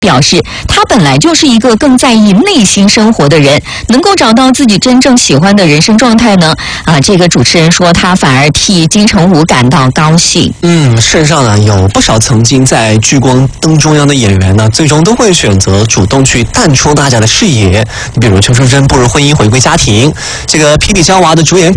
表示，他本来就是一个更在意内心生活的人，能够找到自己真正喜欢的人生状态呢，这个主持人说，他反而替金城武感到高兴。 世上啊有不少曾经在聚光灯中央的演员呢，最终都会选择主动去淡出大家的视野。你比如邱淑贞步入婚姻回归家庭，这个《霹雳娇娃》的主演